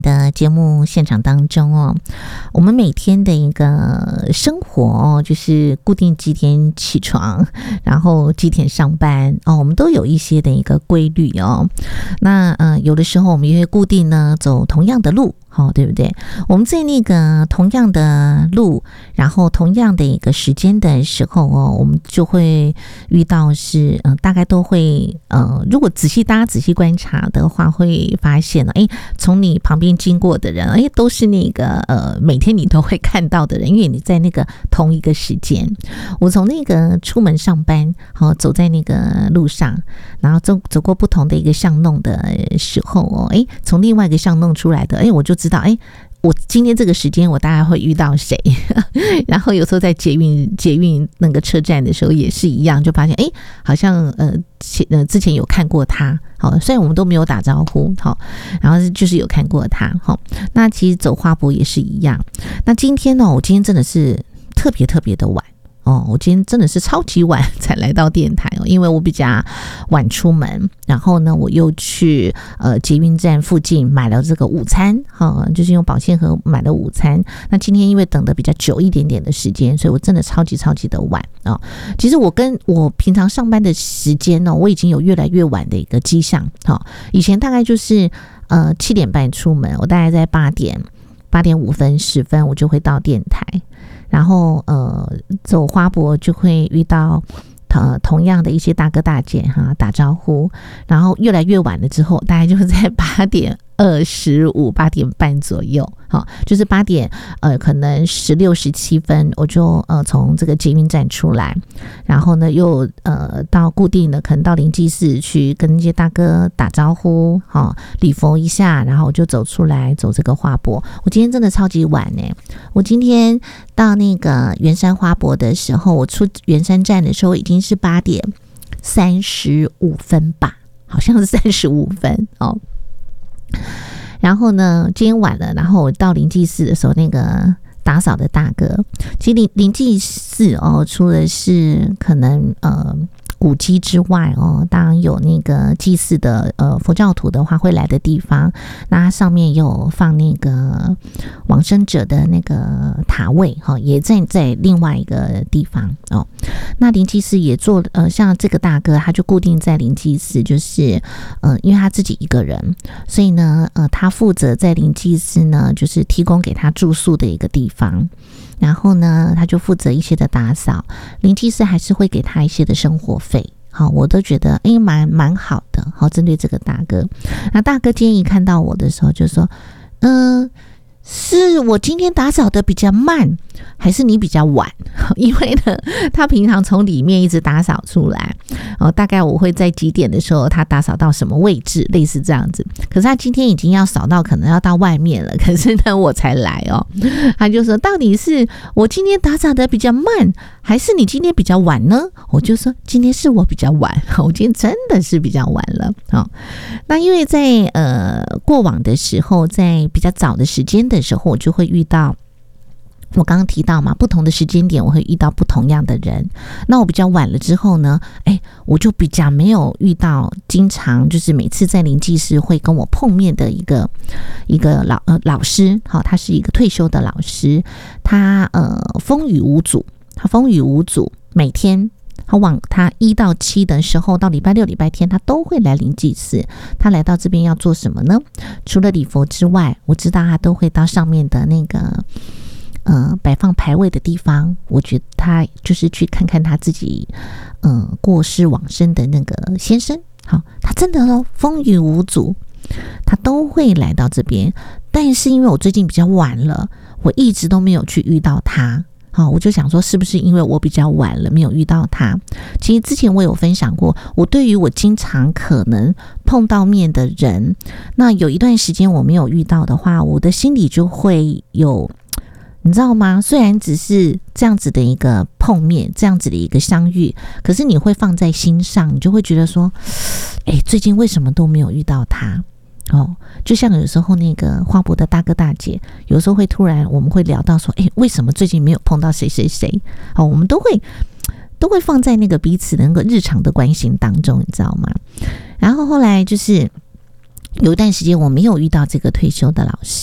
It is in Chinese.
的节目现场当中哦，我们每天的一个生活哦，就是固定几点起床，然后几点上班哦，我们都有一些的一个规律哦。那有的时候我们也会固定呢走同样的路，对不对？我们在那个同样的路，然后同样的一个时间的时候哦，我们就会遇到是大概都会如果大家仔细观察的话，会发现从你旁边经过的人，都是那个每天你都会看到的人，因为你在那个同一个时间。我从那个出门上班，走在那个路上，然后走过不同的一个巷弄的时候哦，从另外一个巷弄出来的，我就知道，我今天这个时间我大概会遇到谁然后有时候在捷运那个车站的时候也是一样，就发现好像之前有看过他，虽然我们都没有打招呼，然后就是有看过他。那其实走花博也是一样。那今天呢，我今天真的是特别的晚我今天真的是超级晚才来到电台因为我比较晚出门，然后呢我又去捷运站附近买了这个午餐就是用保鲜盒买了午餐。那今天因为等的比较久一点点的时间，所以我真的超级的晚其实我跟我平常上班的时间我已经有越来越晚的一个迹象以前大概就是7点半出门，我大概在8点5分10分我就会到电台，然后走花博就会遇到同样的一些大哥大姐打招呼，然后越来越晚了之后，大概就是在8点25、8点半左右就是8点可能16、17分我就从这个捷运站出来，然后呢又到固定的可能到灵济寺去跟那些大哥打招呼礼佛一下，然后我就走出来走这个花博。我今天真的超级晚我今天到那个圆山花博的时候，我出圆山站的时候已经是8点35分吧，好像是35分然后呢今天晚了，然后我到灵济寺的时候，那个打扫的大哥，其实灵济寺除了是可能古迹之外当然有那个祭祀的佛教徒的话会来的地方，那它上面有放那个往生者的那个塔位也在另外一个地方那灵济寺也做像这个大哥他就固定在灵济寺，就是因为他自己一个人，所以呢他负责在灵济寺呢就是提供给他住宿的一个地方，然后呢他就负责一些的打扫，灵济寺还是会给他一些的生活费我都觉得蛮好的针对这个大哥。那大哥今天一看到我的时候就说是我今天打扫的比较慢，还是你比较晚？因为呢，他平常从里面一直打扫出来大概我会在几点的时候他打扫到什么位置，类似这样子。可是他今天已经要扫到可能要到外面了，可是呢我才来他就说到底是我今天打扫的比较慢，还是你今天比较晚呢？我就说今天是我比较晚，我今天真的是比较晚了那因为在过往的时候，在比较早的时间的时候，我就会遇到我刚刚提到嘛，不同的时间点我会遇到不同样的人。那我比较晚了之后呢我就比较没有遇到经常就是每次在灵济寺会跟我碰面的一个老师他是一个退休的老师，他风雨无阻，每天他1到7的时候，到礼拜6、礼拜天，他都会来灵济寺。他来到这边要做什么呢？除了礼佛之外，我知道他都会到上面的那个摆放牌位的地方。我觉得他就是去看看他自己过世往生的那个先生。他真的风雨无阻，他都会来到这边。但是因为我最近比较晚了，我一直都没有去遇到他。我就想说是不是因为我比较晚了没有遇到他。其实之前我有分享过，我对于我经常可能碰到面的人，那有一段时间我没有遇到的话，我的心里就会有，你知道吗？虽然只是这样子的一个碰面，这样子的一个相遇，可是你会放在心上，你就会觉得说最近为什么都没有遇到他就像有时候那个花博的大哥大姐，有时候会突然我们会聊到说为什么最近没有碰到谁谁谁我们都会放在那个彼此的那个日常的关心当中，你知道吗？然后后来就是有一段时间我没有遇到这个退休的老师。